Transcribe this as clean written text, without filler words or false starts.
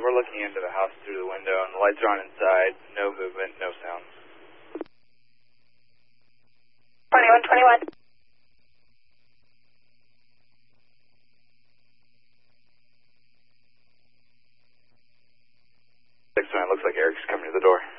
we're looking into the house through the window, and the lights are on inside. No movement, no sound. 2121. 6-9, looks like Eric's coming to the door.